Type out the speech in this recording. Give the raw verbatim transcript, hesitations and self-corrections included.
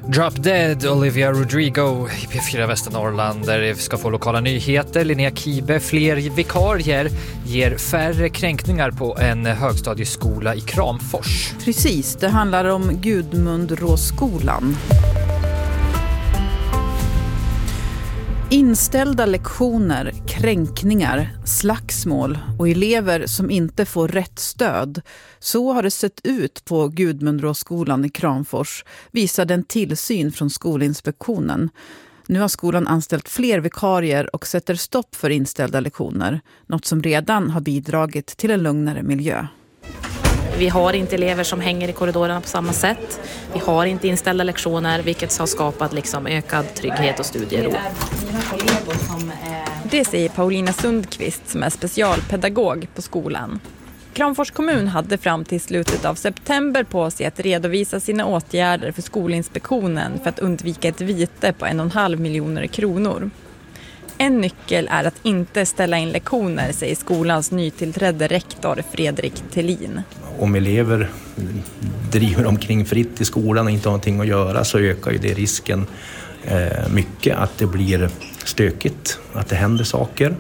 Drop Dead, Olivia Rodrigo i P fyra Västernorrland, där vi ska få lokala nyheter. Linnea Kibe, fler vikarier ger färre kränkningar på en högstadieskola i Kramfors. Precis, det handlar om Gudmundsråskolan. Inställda lektioner, kränkningar, slagsmål och elever som inte får rätt stöd. Så har det sett ut på Gudmundsråskolan i Kramfors, visade en tillsyn från Skolinspektionen. Nu har skolan anställt fler vikarier och sätter stopp för inställda lektioner, något som redan har bidragit till en lugnare miljö. Vi har inte elever som hänger i korridorerna på samma sätt. Vi har inte inställda lektioner, vilket har skapat liksom ökad trygghet och studiero. Det säger Paulina Sundqvist som är specialpedagog på skolan. Kramfors kommun hade fram till slutet av september på sig att redovisa sina åtgärder för Skolinspektionen för att undvika ett vite på en och en halv miljoner kronor. En nyckel är att inte ställa in lektioner, säger skolans nytillträdde rektor Fredrik Tellin. Om elever driver omkring fritt i skolan och inte har någonting att göra, så ökar ju det risken mycket att det blir stökigt, att det händer saker.